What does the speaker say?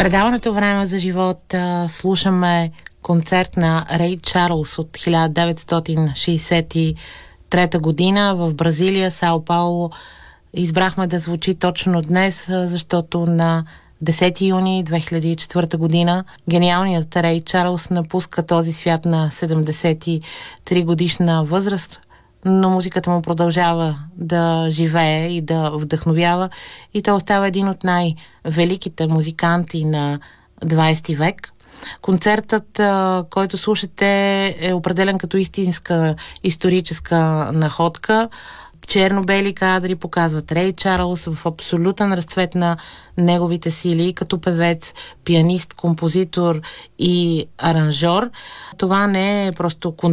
предаването Време за живот слушаме концерт на Рей Чарлз от 1963 година в Бразилия, Сао Пауло. Избрахме да звучи точно днес, защото на 10 юни 2004 година гениалният Рей Чарлз напуска този свят на 73 годишна възраст, но музиката му продължава да живее и да вдъхновява и той остава един от най-великите музиканти на 20 век. Концертът, който слушате, е определен като истинска историческа находка. Черно-бели кадри показват Рей Чарлз в абсолютен разцвет на неговите сили като певец, пианист, композитор и аранжор. Това не е просто